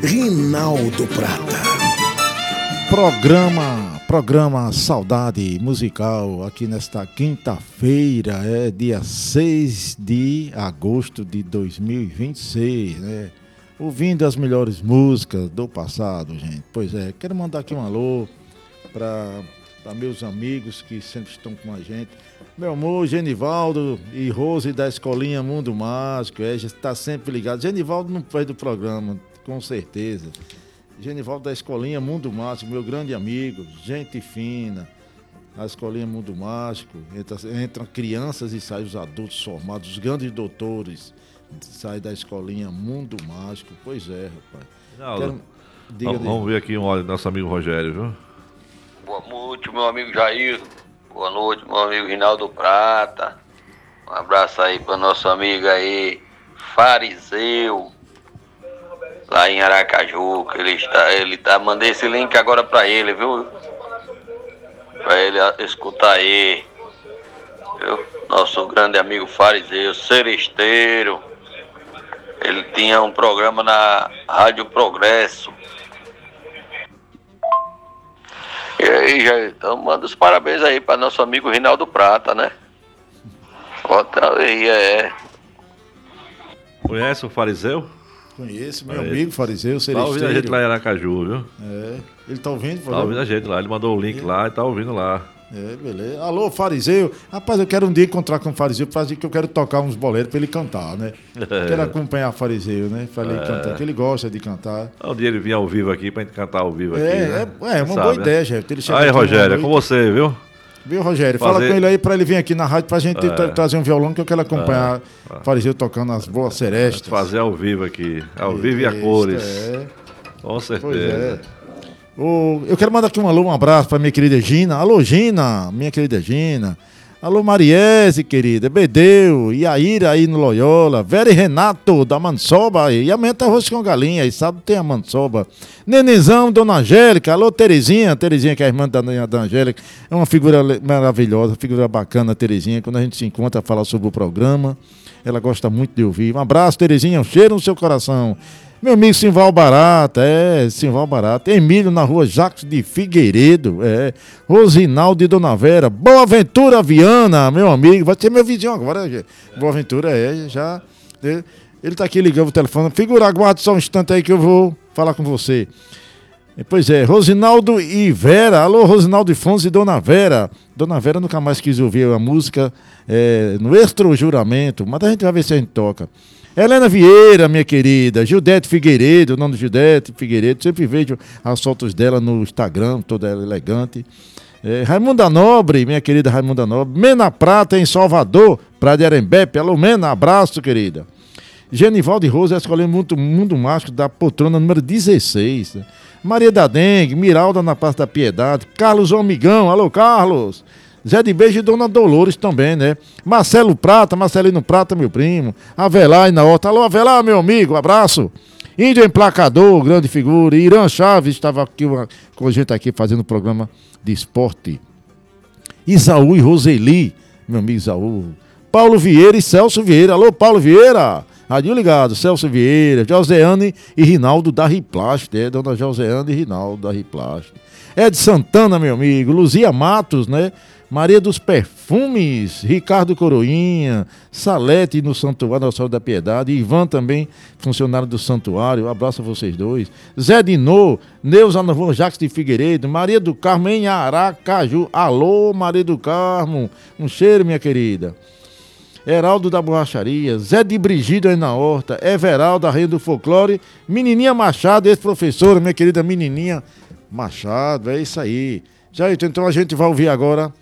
Rinaldo Prata. Programa Saudade Musical aqui nesta quinta-feira, dia 6 de agosto de 2026, né? Ouvindo as melhores músicas do passado, gente. Pois é, quero mandar aqui um alô para meus amigos que sempre estão com a gente. Meu amor, Genivaldo e Rose da Escolinha Mundo Mágico, já está sempre ligado. Genivaldo não perde do programa, com certeza. Genivaldo da Escolinha Mundo Mágico, meu grande amigo, gente fina. A Escolinha Mundo Mágico, entram crianças e saem os adultos formados, os grandes doutores, saem da Escolinha Mundo Mágico. Pois é, rapaz. Vamos ver aqui um óleo do nosso amigo Rogério, viu? Boa noite, meu amigo Jair. Boa noite, meu amigo Rinaldo Prata. Um abraço aí para nosso amigo aí, Fariseu, lá em Aracaju, que ele tá, mandei esse link agora para ele, viu? Para ele escutar aí, viu? Nosso grande amigo Fariseu, seresteiro. Ele tinha um programa na Rádio Progresso. E aí, Jair, então manda os parabéns aí para nosso amigo Rinaldo Prata, né? Outra aí, Conhece o Fariseu? Conheço, meu amigo Fariseu, seresteiro. Tá ouvindo a gente lá em Aracaju, viu? Ele tá ouvindo? Tá ouvindo a gente lá, ele mandou o link lá e tá ouvindo lá. Beleza. Alô, Fariseu. Rapaz, eu quero um dia encontrar com o Fariseu, fazer que eu quero tocar uns boleros pra ele cantar, né? Quero acompanhar o Fariseu, né? Pra ele cantar, que ele gosta de cantar. Um dia ele vinha ao vivo aqui pra gente cantar ao vivo aqui, né? É uma boa ideia, gente. Aí, Rogério, é com você, viu? Viu, Rogério? Fala com ele aí pra ele vir aqui na rádio pra gente trazer um violão, que eu quero acompanhar o Fariseu tocando as boas serestas. Fazer ao vivo aqui. Ao vivo e a cores. Com certeza. Eu quero mandar aqui um abraço para minha querida Gina. Alô, Gina, minha querida Gina. Alô, Mariese, querida. Bedeu, Iaíra aí no Loyola. Vera e Renato, da Mansoba. E amanhã tá arroz com galinha. E sábado tem a Mansoba. Nenezão, Dona Angélica. Alô, Terezinha. Terezinha, que é a irmã da Angélica. É uma figura maravilhosa, figura bacana, Terezinha. Quando a gente se encontra, fala sobre o programa. Ela gosta muito de ouvir. Um abraço, Terezinha. Um cheiro no seu coração. Meu amigo Simval Barata, Simval Barata. Emílio na rua Jacques de Figueiredo, Rosinaldo de Dona Vera. Boa Ventura Viana, meu amigo. Vai ser meu vizinho agora, Boa Ventura, já. Ele tá aqui ligando o telefone. Figura, aguarde só um instante aí que eu vou falar com você. Pois é, Rosinaldo e Vera. Alô, Rosinaldo e Fonso e Dona Vera. Dona Vera nunca mais quis ouvir a música no Extra Juramento, mas a gente vai ver se a gente toca. Helena Vieira, minha querida, Gildete Figueiredo, o nome de Gildete Figueiredo, sempre vejo as fotos dela no Instagram, toda ela elegante. Raimunda Nobre, minha querida Raimunda Nobre, Mena Prata em Salvador, Praia de Arembepe, alô Mena, abraço, querida. Genivaldo e Rosa, escolheu Mundo Mágico da poltrona número 16. Maria da Dengue, Miralda na Praça da Piedade, Carlos Omigão, alô Carlos. Zé de Beijo e Dona Dolores também, né? Marcelo Prata, Marcelino Prata, meu primo. Avelar aí na horta. Alô, Avelar, meu amigo, abraço. Índio Emplacador, grande figura. Irã Chaves estava aqui com a gente aqui fazendo programa de esporte. Isaú e Roseli, meu amigo Isaú. Paulo Vieira e Celso Vieira. Alô, Paulo Vieira. Radinho ligado, Celso Vieira, Joseane e Rinaldo da Riplast, Dona Joseane e Rinaldo da Riplast. Ed Santana, meu amigo. Luzia Matos, né? Maria dos Perfumes, Ricardo Coroinha, Salete no Santuário Nossa Senhora da Piedade, Ivan também, funcionário do Santuário, abraço a vocês dois. Zé Dinô, Neuza na rua Jacques de Figueiredo, Maria do Carmo em Aracaju, alô Maria do Carmo, um cheiro minha querida. Heraldo da Borracharia, Zé de Brigido aí na horta, Everaldo, da Rainha do Folclore, Menininha Machado, ex-professora, minha querida Menininha Machado, é isso aí. Já então a gente vai ouvir agora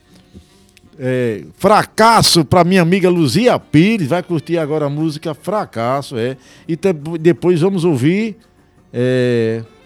Fracasso para minha amiga Luzia Pires, vai curtir agora a música Fracasso, e depois vamos ouvir